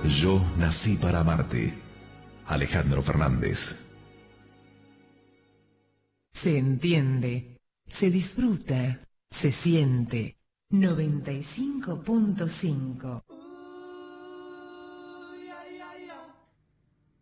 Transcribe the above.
Yo nací para amarte. Alejandro Fernández. Se entiende, se disfruta, se siente. 95.5